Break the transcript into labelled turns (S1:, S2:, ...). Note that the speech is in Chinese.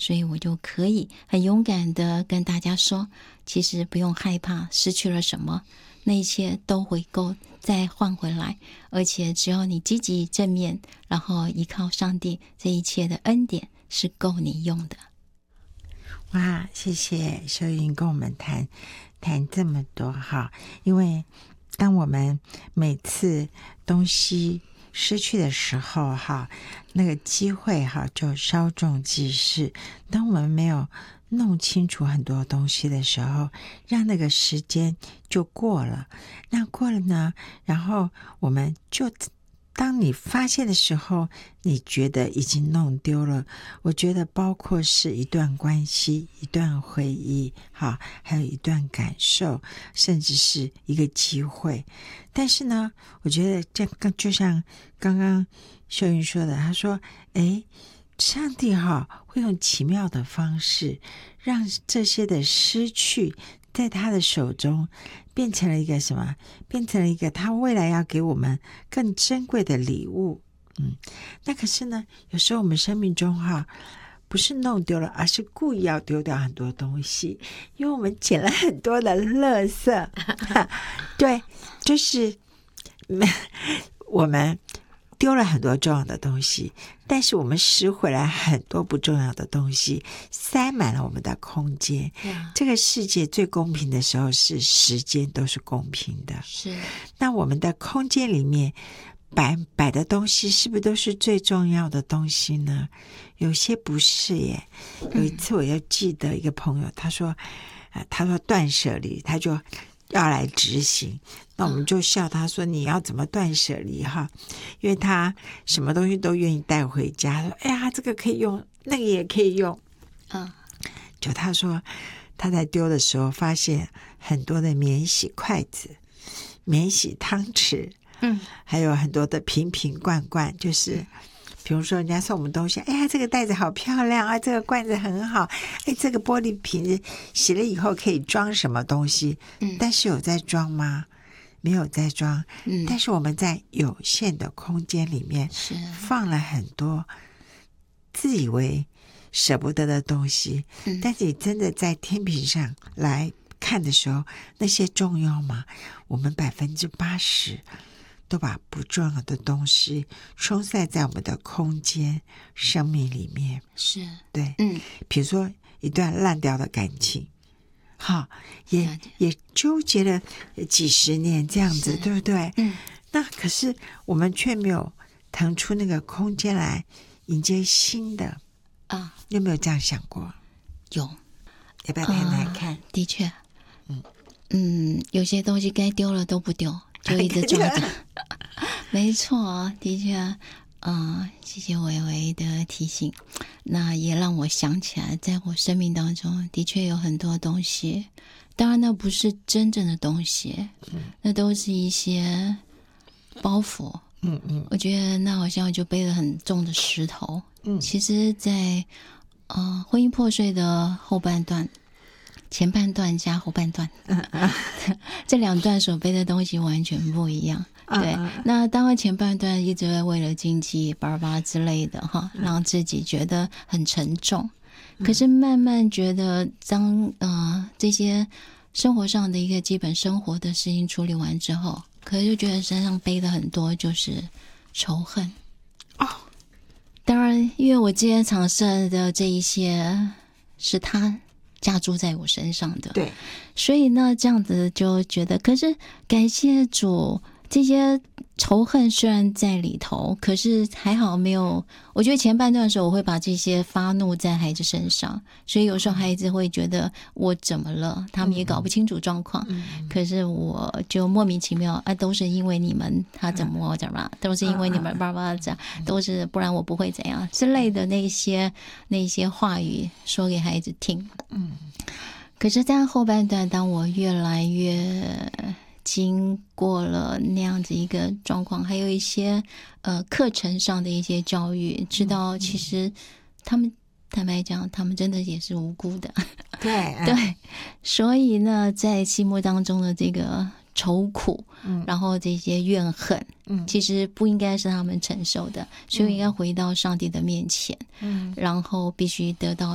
S1: 所以我就可以很勇敢的跟大家说，其实不用害怕失去了什么，那一切都会够再换回来，而且只要你积极正面，然后依靠上帝，这一切的恩典是够你用的。
S2: 哇，谢谢秀云跟我们谈这么多哈，因为当我们每次东西失去的时候哈，那个机会哈就稍纵即逝。当我们没有弄清楚很多东西的时候，让那个时间就过了。那过了呢，然后我们就当你发现的时候，你觉得已经弄丢了。我觉得包括是一段关系，一段回忆，好，还有一段感受，甚至是一个机会。但是呢，我觉得就像刚刚秀云说的，他说上帝会用奇妙的方式让这些的失去在他的手中变成了一个什么？变成了一个他未来要给我们更珍贵的礼物。那可是呢，有时候我们生命中不是弄丢了，而是故意要丢掉很多东西，因为我们捡了很多的垃圾。对，就是我们丢了很多重要的东西，但是我们拾回来很多不重要的东西，塞满了我们的空间。这个世界最公平的时候是时间都是公平的，
S1: 是。
S2: 那我们的空间里面摆的东西是不是都是最重要的东西呢？有些不是耶。有一次我又记得一个朋友，他说断舍离，他就要来执行，那我们就笑他说你要怎么断舍离因为他什么东西都愿意带回家，说哎呀这个可以用，那个也可以用。就他说他在丢的时候发现很多的免洗筷子、免洗汤匙，还有很多的瓶瓶罐罐，就是比如说人家送我们东西，哎呀这个袋子好漂亮啊，这个罐子很好，哎这个玻璃瓶子洗了以后可以装什么东西，但是有在装吗？没有在装。但是我们在有限的空间里面放了很多自以为舍不得的东西，但是你真的在天平上来看的时候，那些重要吗？我们80%都把不重要的东西充塞在我们的空间生命里面。
S1: 是，
S2: 对，比如说一段烂掉的感情，也纠结了几十年这样子，对不对？那可是我们却没有腾出那个空间来迎接新的啊！有没有这样想过？
S1: 有。
S2: 要不要谈谈看？
S1: 的确，有些东西该丢了都不丢，就一直抓着。没错，的确。谢谢维维的提醒，那也让我想起来，在我生命当中的确有很多东西，当然那不是真正的东西，那都是一些包袱。我觉得那好像就背了很重的石头。其实在婚姻破碎的后半段，前半段加后半段，这两段所背的东西完全不一样。对，那当然前半段一直为了经济巴拉之类的让自己觉得很沉重，可是慢慢觉得当这些生活上的一个基本生活的事情处理完之后，可是就觉得身上背的很多就是仇恨。当然因为我今天尝试的这一些是他加诸在我身上的，对，所以呢这样子就觉得，可是感谢主，这些仇恨虽然在里头，可是还好没有。我觉得前半段的时候我会把这些发怒在孩子身上，所以有时候孩子会觉得我怎么了，他们也搞不清楚状况，可是我就莫名其妙都是因为你们，他怎么都是因为你们爸爸这样，都是不然我不会怎样之类的那些话语说给孩子听。可是在后半段，当我越来越经过了那样子一个状况，还有一些课程上的一些教育，知道其实他们坦白讲，他们真的也是无辜的。对对，所以呢，在心目当中的这个愁苦，然后这些怨恨，其实不应该是他们承受的，所以应该回到上帝的面前，然后必须得到